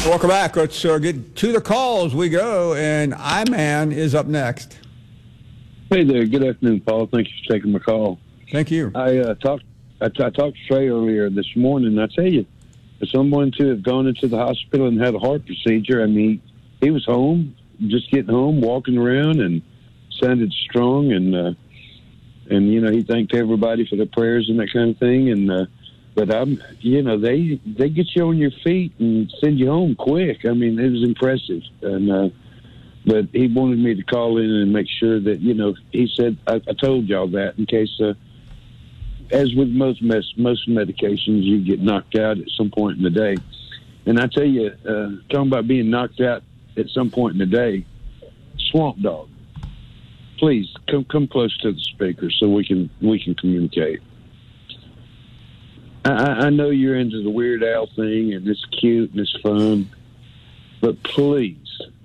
Welcome back. Let's get to the calls. We go, and I-Man is up next. Hey there. Good afternoon, Paul. Thank you for taking my call. Thank you. I talked to Trey earlier this morning, and I tell you, for someone to have gone into the hospital and had a heart procedure, I mean, he was home, just getting home, walking around, and sounded strong, and you know, he thanked everybody for their prayers and that kind of thing, and but you know, they get you on your feet and send you home quick. I mean, it was impressive, and but he wanted me to call in and make sure that, you know, he said I told y'all that in case, as with most medications, you get knocked out at some point in the day. And I tell you, talking about being knocked out at some point in the day, Swamp Dogg, please come close to the speaker so we can communicate. I know you're into the Weird Al thing, and it's cute and it's fun, but please,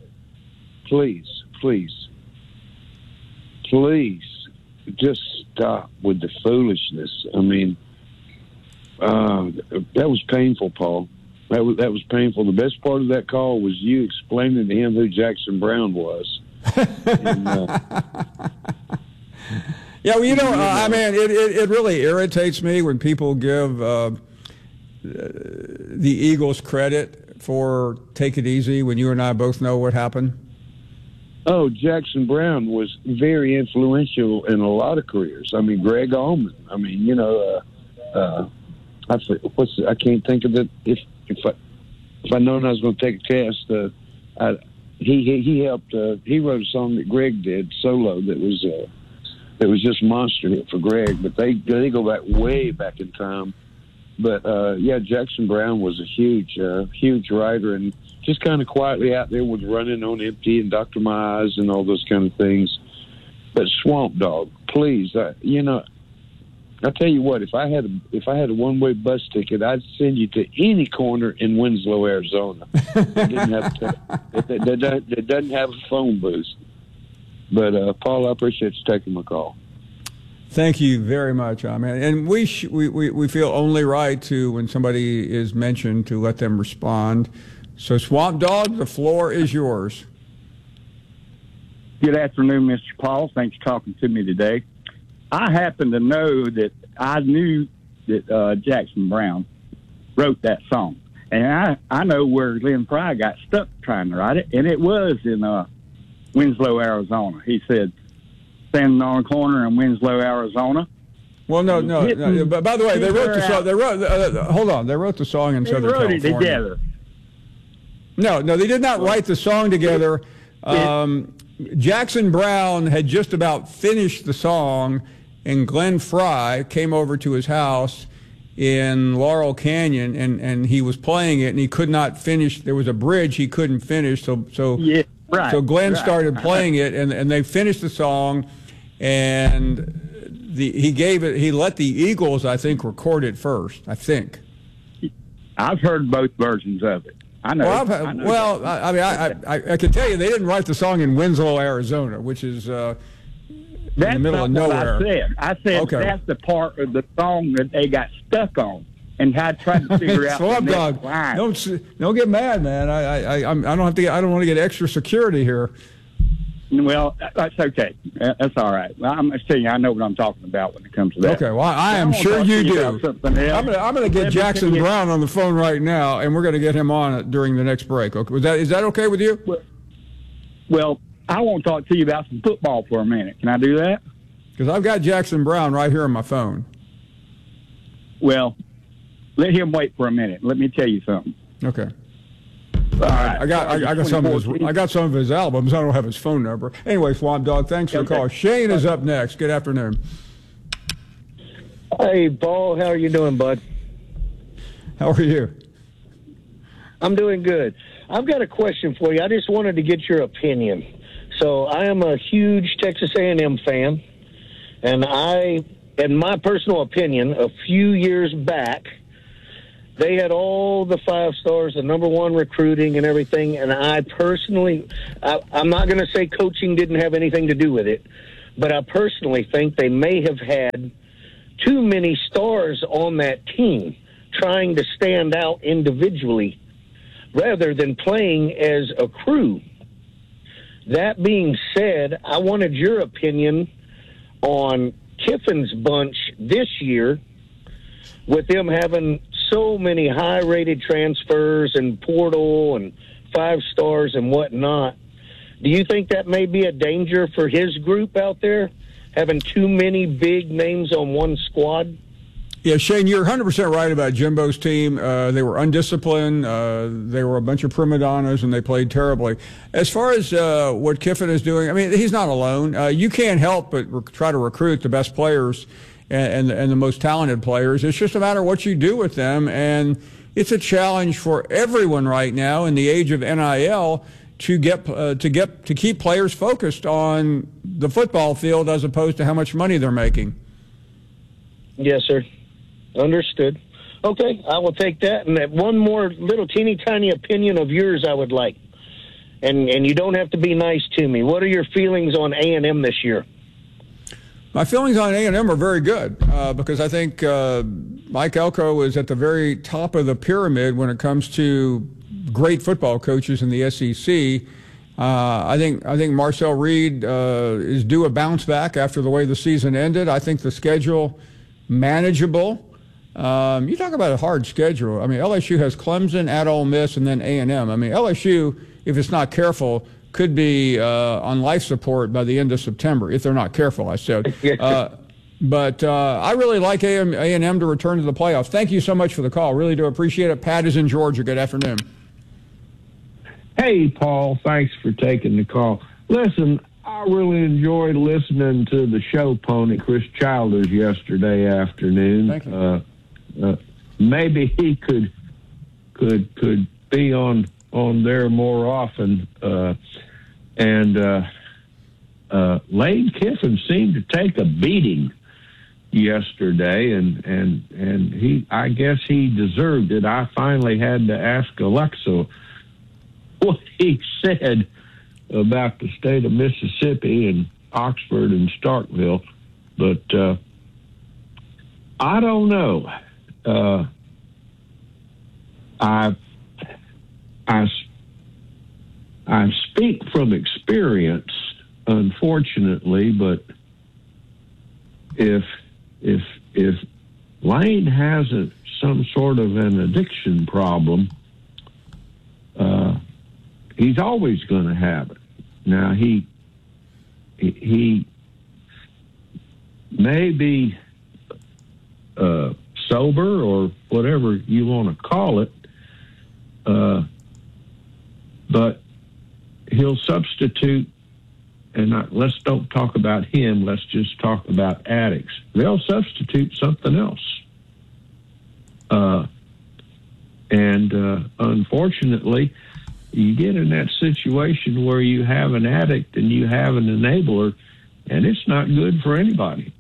just stop with the foolishness. I mean, that was painful, Paul. That was painful. The best part of that call was you explaining to him who Jackson Browne was. And, yeah, well, you know, I mean, it really irritates me when people give the Eagles credit for Take It Easy when you and I both know what happened. Oh, Jackson Browne was very influential in a lot of careers. I mean, Greg Allman. I mean, you know, I can't think of it. If I known I was going to take a test, he helped. He wrote a song that Greg did solo that was just monster hit for Greg. But they go back way back in time. But yeah, Jackson Browne was a huge writer, and just kind of quietly out there with Running on Empty and Dr. My Eyes and all those kind of things. But Swamp Dogg, please, you know, I tell you what, if I had a one-way bus ticket, I'd send you to any corner in Winslow, Arizona. It doesn't have a phone booth. But Paul, I appreciate you taking my call. Thank you very much, man. And we feel only right to, when somebody is mentioned, to let them respond. So, Swamp Dogg, the floor is yours. Good afternoon, Mr. Paul. Thanks for talking to me today. I happen to know that I knew that Jackson Browne wrote that song. And I know where Glenn Fry got stuck trying to write it, and it was in Winslow, Arizona. He said, standing on a corner in Winslow, Arizona. Well, no. But by the way, they wrote the song. They wrote the song in Southern California. They wrote it together. No, they did not write the song together. Jackson Browne had just about finished the song, and Glenn Fry came over to his house in Laurel Canyon, and he was playing it, and he could not finish. There was a bridge he couldn't finish, so Glenn started playing it, and they finished the song, and he let the Eagles, I think, record it first. I think. I've heard both versions of it. I know. I can tell you they didn't write the song in Winslow, Arizona, which is in the middle of nowhere. I said okay. That's the part of the song that they got stuck on, and I tried to figure out the next line. Don't get mad, man. I don't want to get extra security here. Well, that's okay. That's all right. I'm just telling you, I know what I'm talking about when it comes to that. Okay, well, I am sure you do. I'm going to get Jackson Browne on the phone right now, and we're going to get him on it during the next break. Okay, is that okay with you? Well, I want to talk to you about some football for a minute. Can I do that? Because I've got Jackson Browne right here on my phone. Well, let him wait for a minute. Let me tell you something. Okay. All right. I got some of his albums. I don't have his phone number. Anyway, Swamp Dogg, thanks for the call. Shane is up next. Good afternoon. Hey, Paul. How are you doing, bud? How are you? I'm doing good. I've got a question for you. I just wanted to get your opinion. So I am a huge Texas A&M fan, and in my personal opinion, a few years back, they had all the 5 stars, the number one recruiting and everything. And I personally, I'm not going to say coaching didn't have anything to do with it, but I personally think they may have had too many stars on that team trying to stand out individually. rather than playing as a crew. That being said, I wanted your opinion on Kiffin's bunch this year, with them having so many high-rated transfers and portal and 5 stars and whatnot. Do you think that may be a danger for his group out there, having too many big names on one squad? Yeah, Shane, you're 100% right about Jimbo's team. They were undisciplined. They were a bunch of prima donnas, and they played terribly. As far as what Kiffin is doing, I mean, he's not alone. You can't help but try to recruit the best players and the most talented players. It's just a matter of what you do with them, and it's a challenge for everyone right now in the age of NIL to keep players focused on the football field as opposed to how much money they're making. Yes, sir. Understood. Okay, I will take that. And that one more little teeny tiny opinion of yours I would like. And you don't have to be nice to me. What are your feelings on A&M this year? My feelings on A&M are very good because I think Mike Elko is at the very top of the pyramid when it comes to great football coaches in the SEC. I think Marcel Reed is due a bounce back after the way the season ended. I think the schedule manageable. You talk about a hard schedule. I mean, LSU has Clemson, at Ole Miss, and then A&M. I mean, LSU, if it's not careful, could be on life support by the end of September, if they're not careful, I said. But I really like A&M to return to the playoffs. Thank you so much for the call. Really do appreciate it. Pat is in Georgia. Good afternoon. Hey, Paul. Thanks for taking the call. Listen, I really enjoyed listening to the show pony, Chris Childers, yesterday afternoon. Thank you. Maybe he could be on there more often. Lane Kiffin seemed to take a beating yesterday, and I guess he deserved it. I finally had to ask Alexa what he said about the state of Mississippi and Oxford and Starkville, but I don't know. I speak from experience, unfortunately, but if Lane has some sort of an addiction problem, he's always going to have it. Now he may be sober or whatever you want to call it, but he'll substitute. And let's don't talk about him. Let's just talk about addicts. They'll substitute something else. Unfortunately, you get in that situation where you have an addict and you have an enabler, and it's not good for anybody.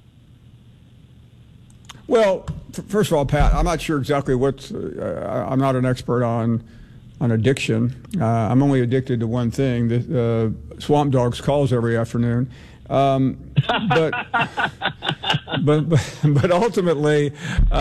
Well, first of all, Pat, I'm not sure exactly I'm not an expert on addiction. I'm only addicted to one thing, the Swamp Dogs calls every afternoon. But ultimately,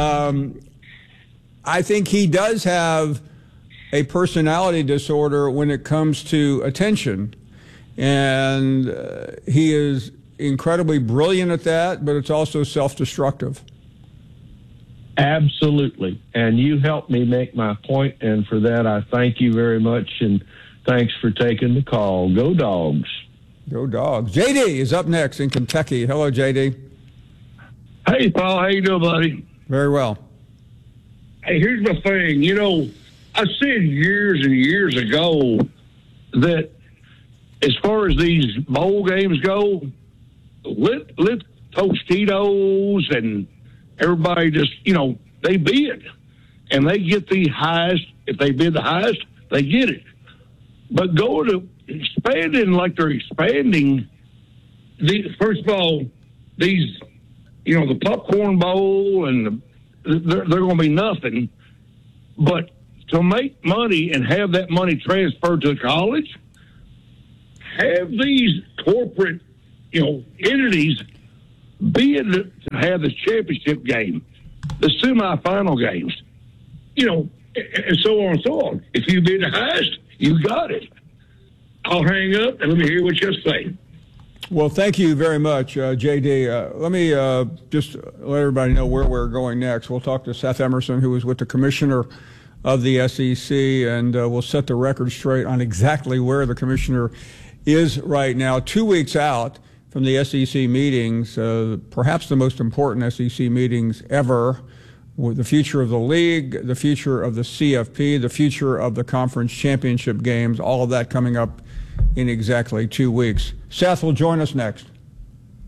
I think he does have a personality disorder when it comes to attention. And he is incredibly brilliant at that, but it's also self-destructive. Absolutely. And you helped me make my point, and for that I thank you very much, and thanks for taking the call. Go Dogs. Go Dogs. JD is up next in Kentucky. Hello, JD. Hey, Paul. How you doing, buddy? Very well. Hey, here's my thing. You know, I said years and years ago that as far as these bowl games go, let Tostitos and everybody just, they bid. And they get the highest. If they bid the highest, they get it. But go to expanding like they're expanding, first of all, these, the popcorn bowl, and they're going to be nothing. But to make money and have that money transferred to college, have these corporate, entities bid to have the championship game, the semifinal games, and so on and so on. If you bid the highest, you got it. I'll hang up and let me hear what you say. Well, thank you very much, J.D. Let me just let everybody know where we're going next. We'll talk to Seth Emerson, who is with the commissioner of the SEC, and we'll set the record straight on exactly where the commissioner is right now. 2 weeks out from the SEC meetings, perhaps the most important SEC meetings ever, with the future of the league, the future of the CFP, the future of the conference championship games, all of that coming up in exactly 2 weeks. Seth will join us next.